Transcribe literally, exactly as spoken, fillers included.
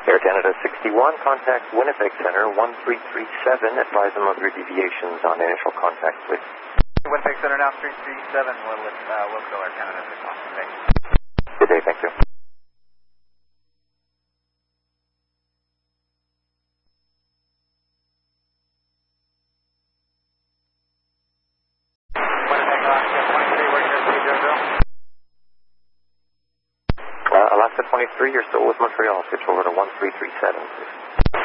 Air Canada sixty-one, contact Winnipeg Center one three three seven. Advise them of your deviations on initial contact with Winnipeg Center now three three seven. We'll, uh, we'll go Air Canada sixty-one. Thanks. Good day, thank you. Uh, Alaska twenty-three, you're still with Montreal. Switch over to one three three seven, please.